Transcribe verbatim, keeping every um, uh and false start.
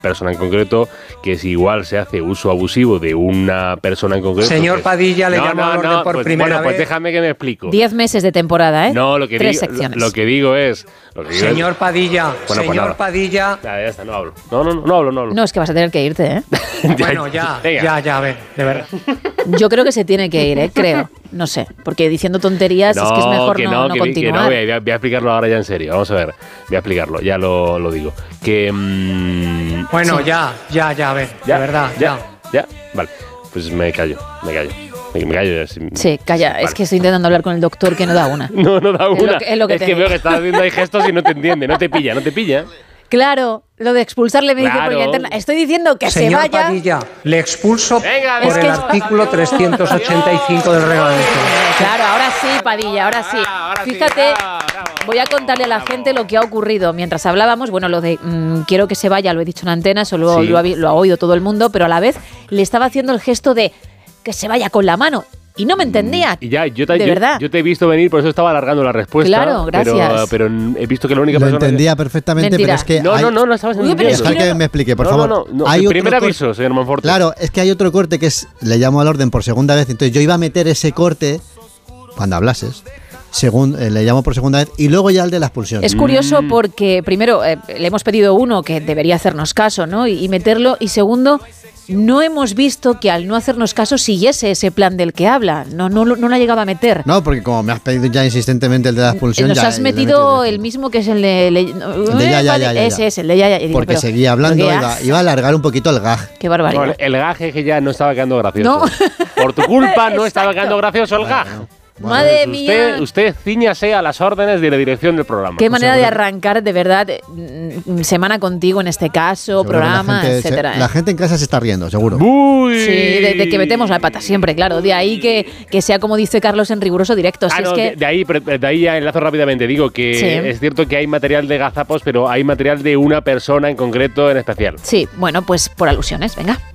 persona en concreto, que si igual se hace uso abusivo de una persona en concreto... Señor pues, Padilla, le no, llamo no, al orden no, por pues, primera bueno, vez. Bueno, pues déjame que me explico. Diez meses de temporada, ¿eh? No, lo que Tres digo, secciones. Lo, lo que digo es... Lo que digo Señor es, Padilla, bueno, pues señor nada. Padilla... Ya, ya está, no hablo. No, no, no, no hablo, no hablo. No, es que vas a tener que irte, ¿eh? Bueno, ya, Venga. ya, ya, a ver, de verdad. Yo creo que se tiene que ir, ¿eh? Creo. No sé, porque diciendo tonterías No, es que es mejor que no, no, no que, continuar. que no, voy a, voy a explicarlo ahora ya en serio. Vamos a ver, voy a explicarlo, ya lo, lo digo. Que... Mmm, Bueno, Sí. ya, ya, ya, a ver, ya, de verdad, ya, ya. ya, vale. Pues me callo, me callo. Me, me callo ya. Sí, Sí, calla, vale. es que estoy intentando hablar con el doctor que no da una. No, no da Es lo una. que- es lo que te que veo digo. que estás haciendo ahí gestos y no te entiende, no te pilla, no te pilla. Claro, lo de expulsarle me dice por Claro. vía interna. Estoy diciendo que Señor se vaya. Padilla, le expulso Venga, por es el que- artículo trescientos ochenta y cinco del reglamento. Claro, ahora sí, Padilla, ahora sí. Ahora sí, Fíjate, bravo, bravo, voy a contarle a la gente lo que ha ocurrido. Mientras hablábamos, bueno, lo de mm, quiero que se vaya, lo he dicho en antena, eso lo, Sí. lo, ha, vi- lo ha oído todo el mundo, pero a la vez le estaba haciendo el gesto de que se vaya con la mano. Y no me entendía. Y ya, yo te, de yo, verdad. yo te he visto venir, por eso estaba alargando la respuesta. Claro, gracias. Pero, pero he visto que la única Lo persona... entendía perfectamente, Mentira. pero es que No, hay... no, no, no estabas Uy, pero entendiendo. es que Dejar que no- me explique, por no, favor. No, no, no. Hay El otro primer corte- aviso, señor Monforte. Claro, es que hay otro corte que es, le llamo al orden por segunda vez, entonces yo iba a meter ese corte cuando hablases, segun, eh, le llamo por segunda vez, y luego ya el de la expulsión. Es curioso porque, primero, eh, le hemos pedido uno que debería hacernos caso, ¿no? Y, y meterlo. Y segundo, no hemos visto que al no hacernos caso siguiese ese plan del que habla. No, no, lo- no lo ha llegado a meter. No, porque como me has pedido ya insistentemente el de la expulsión, Nos ya has le he metido el- el mismo que es el de... le- de ya, ya, ya, ya, Ese ya. es, el de ya, ya. Y digo, Porque pero- seguía hablando, pero qué iba, as- iba a alargar un poquito el gag. Qué barbaridad. No, el gaje que ya no estaba quedando gracioso. No. Por tu culpa no estaba Exacto. quedando gracioso el gag. Madre Pues mía. usted, usted ciñase a las órdenes de la dirección del programa. Qué manera de seguro- arrancar de verdad mm, semana contigo en este caso, Seguro que programa, la gente, se- etcétera. la ¿eh? gente en casa se está riendo, seguro. Uy. Sí, de, de que metemos la pata siempre, claro. De ahí que, que sea como dice Carlos en riguroso directo. Si Ah, es no, que de, de ahí, pero de ahí ya enlazo rápidamente. Digo que Sí. es cierto que hay material de gazapos, pero hay material de una persona en concreto en especial. sí, bueno, pues por alusiones, venga.